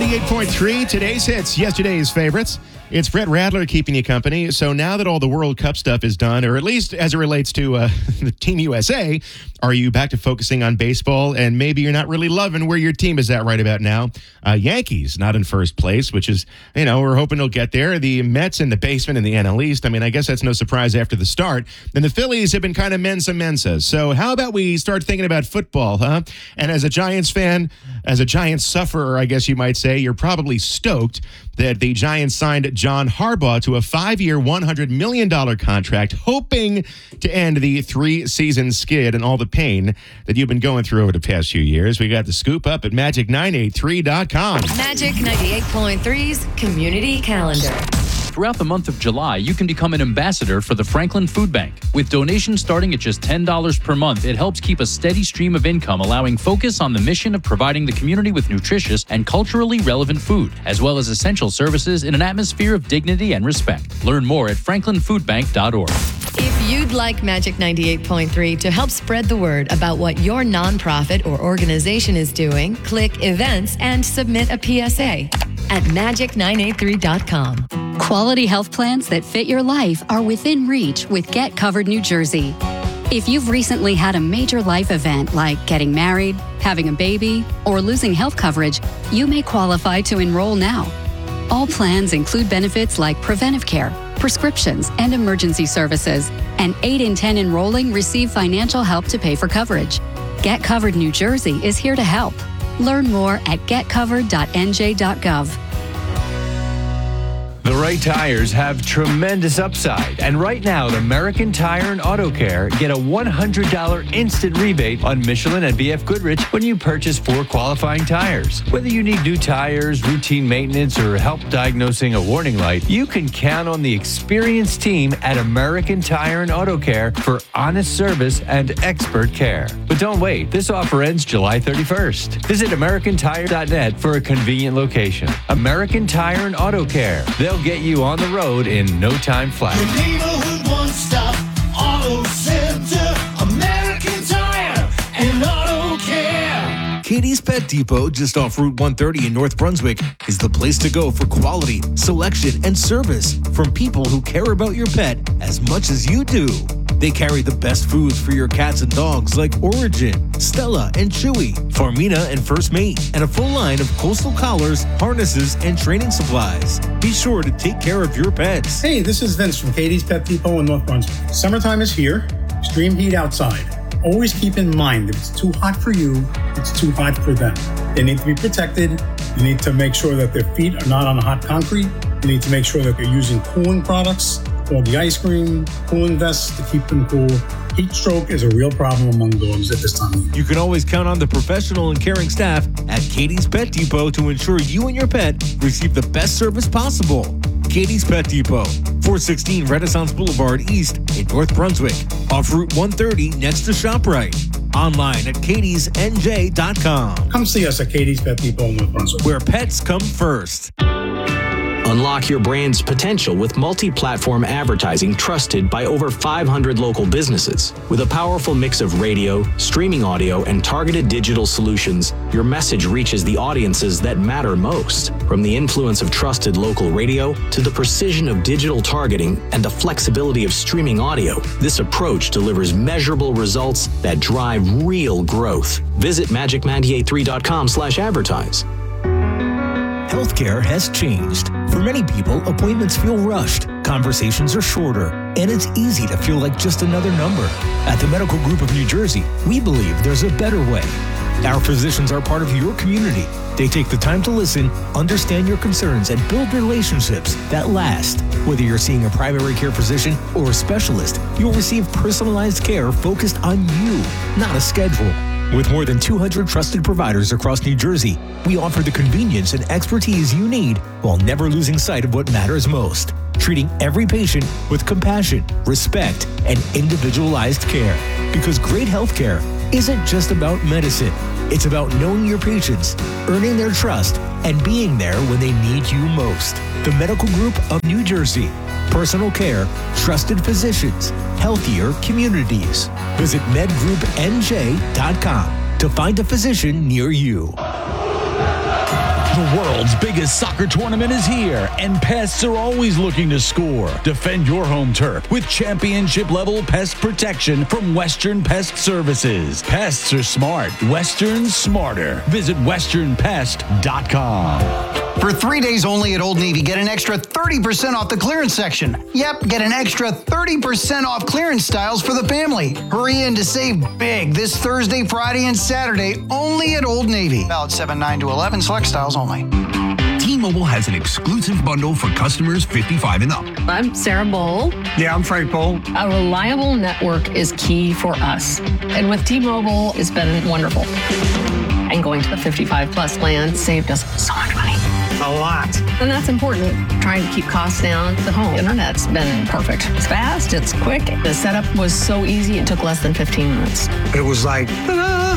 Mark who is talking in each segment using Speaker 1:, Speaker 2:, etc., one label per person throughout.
Speaker 1: 98.3, today's hits, yesterday's favorites. It's Brett Radler keeping you company. So now that all the World Cup stuff is done, or at least as it relates to the Team USA, are you back to focusing on baseball? And maybe you're not really loving where your team is at right about now. Yankees not in first place, which is, we're hoping they'll get there. The Mets in the basement in the NL East. I mean, I guess that's no surprise after the start. And the Phillies have been kind of mensa. So how about we start thinking about football, huh? And as a Giants fan, as a Giants sufferer, I guess you might say, you're probably stoked that the Giants signed John Harbaugh to a 5-year, $100 million contract, hoping to end the 3-season skid and all the pain that you've been going through over the past few years. We got the scoop up at Magic983.com.
Speaker 2: Magic 98.3's Community Calendar.
Speaker 3: Throughout the month of July, you can become an ambassador for the Franklin Food Bank. With donations starting at just $10 per month, it helps keep a steady stream of income, allowing focus on the mission of providing the community with nutritious and culturally relevant food, as well as essential services in an atmosphere of dignity and respect. Learn more at franklinfoodbank.org.
Speaker 2: If you'd like Magic 98.3 to help spread the word about what your nonprofit or organization is doing, click Events and submit a PSA at magic983.com.
Speaker 4: Quality health plans that fit your life are within reach with Get Covered New Jersey. If you've recently had a major life event like getting married, having a baby, or losing health coverage, you may qualify to enroll now. All plans include benefits like preventive care, prescriptions, and emergency services, and 8 in 10 enrolling receive financial help to pay for coverage. Get Covered New Jersey is here to help. Learn more at getcovered.nj.gov.
Speaker 5: The right tires have tremendous upside. And right now at American Tire and Auto Care, get a $100 instant rebate on Michelin and BF Goodrich when you purchase 4 qualifying tires. Whether you need new tires, routine maintenance, or help diagnosing a warning light, you can count on the experienced team at American Tire and Auto Care for honest service and expert care. But don't wait. This offer ends July 31st. Visit AmericanTire.net for a convenient location. American Tire and Auto Care. They'll get you on the road in no time flat.
Speaker 6: Your neighborhood one-stop auto center, American Tire and Auto Care.
Speaker 7: Katie's Pet Depot, just off Route 130 in North Brunswick, is the place to go for quality, selection, and service from people who care about your pet as much as you do. They carry the best foods for your cats and dogs like Origin, Stella, and Chewy, Farmina, and First Mate, and a full line of coastal collars, harnesses, and training supplies. Be sure to take care of your pets.
Speaker 8: Hey, this is Vince from Katie's Pet Depot in North Brunswick. Summertime is here. Extreme heat outside. Always keep in mind, if it's too hot for you, it's too hot for them. They need to be protected. You need to make sure that their feet are not on hot concrete. You need to make sure that they're using cooling products, all the ice cream, cooling vests to keep them cool. Heat stroke is a real problem among dogs at this time of year.
Speaker 7: You can always count on the professional and caring staff at Katie's Pet Depot to ensure you and your pet receive the best service possible. Katie's Pet Depot, 416 Renaissance Boulevard East in North Brunswick, off Route 130 next to ShopRite. Online at katiesnj.com.
Speaker 8: Come see us at Katie's Pet Depot in North Brunswick,
Speaker 7: where pets come first.
Speaker 9: Unlock your brand's potential with multi-platform advertising trusted by over 500 local businesses. With a powerful mix of radio, streaming audio, and targeted digital solutions, your message reaches the audiences that matter most. From the influence of trusted local radio to the precision of digital targeting and the flexibility of streaming audio, this approach delivers measurable results that drive real growth. Visit magic983.com/advertise.
Speaker 7: Healthcare has changed. For many people, appointments feel rushed, conversations are shorter, and it's easy to feel like just another number. At the Medical Group of New Jersey, we believe there's a better way. Our physicians are part of your community. They take the time to listen, understand your concerns, and build relationships that last. Whether you're seeing a primary care physician or a specialist, you'll receive personalized care focused on you, not a schedule. With more than 200 trusted providers across New Jersey, we offer the convenience and expertise you need while never losing sight of what matters most. Treating every patient with compassion, respect, and individualized care. Because great healthcare isn't just about medicine. It's about knowing your patients, earning their trust, and being there when they need you most. The Medical Group of New Jersey. Personal care, trusted physicians, healthier communities. Visit medgroupnj.com to find a physician near you.
Speaker 10: The world's biggest soccer tournament is here, and pests are always looking to score. Defend your home turf with championship-level pest protection from Western Pest Services. Pests are smart. Western's smarter. Visit westernpest.com.
Speaker 11: For 3 days only at Old Navy, get an extra 30% off the clearance section. Yep, get an extra 30% off clearance styles for the family. Hurry in to save big this Thursday, Friday, and Saturday only at Old Navy. Valid 7/9 to 11, select styles only.
Speaker 12: T-Mobile has an exclusive bundle for customers 55 and up.
Speaker 13: I'm Sarah Bowl.
Speaker 8: Yeah, I'm Frank Bowl.
Speaker 13: A reliable network is key for us. And with T-Mobile, it's been wonderful. And going to the 55-plus plan saved us so much money.
Speaker 8: A lot.
Speaker 13: And that's important. Trying to keep costs down. The home internet's been perfect. It's fast, it's quick. The setup was so easy, it took less than 15 minutes.
Speaker 8: It was like, ta-da!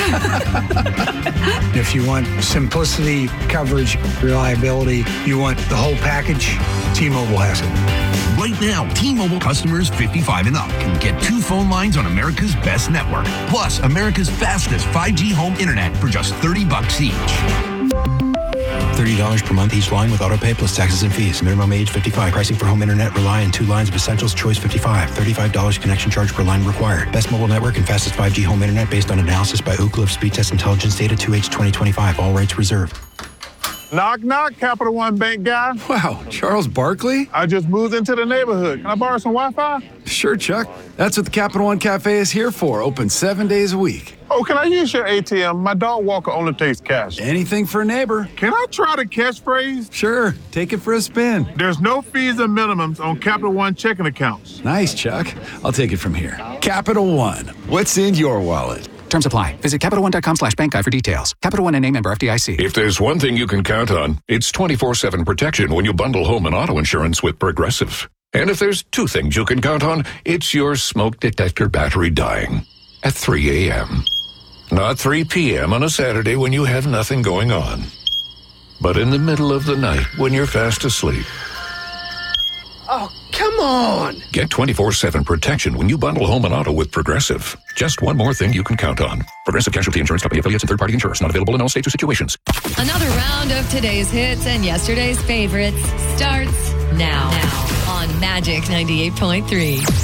Speaker 8: If you want simplicity, coverage, reliability, you want the whole package, T-Mobile has it.
Speaker 12: Right now, T-Mobile customers 55 and up can get 2 phone lines on America's best network, plus America's fastest 5G home internet for just $30 each.
Speaker 14: $30 per month each line with autopay plus taxes and fees. Minimum age 55. Pricing for home internet rely on 2 lines of Essentials Choice 55. $35 connection charge per line required. Best mobile network and fastest 5G home internet based on analysis by Ookla of Speed Test Intelligence data 2H 2025. All rights reserved.
Speaker 15: Knock, knock, Capital One Bank guy.
Speaker 16: Wow, Charles Barkley?
Speaker 15: I just moved into the neighborhood. Can I borrow some Wi-Fi?
Speaker 16: Sure, Chuck. That's what the Capital One Cafe is here for. Open 7 days a week.
Speaker 15: Oh, can I use your ATM? My dog walker only takes cash.
Speaker 16: Anything for a neighbor.
Speaker 15: Can I try the catchphrase?
Speaker 16: Sure, take it for a spin.
Speaker 15: There's no fees or minimums on Capital One checking accounts.
Speaker 16: Nice, Chuck. I'll take it from here. Capital One. What's in your wallet?
Speaker 17: Terms apply. Visit CapitalOne.com/bank guide for details. Capital One and a member FDIC.
Speaker 18: If there's one thing you can count on, it's 24/7 protection when you bundle home and auto insurance with Progressive. And if there's 2 things you can count on, it's your smoke detector battery dying at 3 a.m. Not 3 p.m. on a Saturday when you have nothing going on, but in the middle of the night when you're fast asleep.
Speaker 6: Oh, come on!
Speaker 18: Get 24/7 protection when you bundle home and auto with Progressive. Just one more thing you can count on. Progressive Casualty Insurance Company affiliates and third-party insurers. Not available in all states or situations.
Speaker 2: Another round of today's hits and yesterday's favorites starts now on Magic 98.3.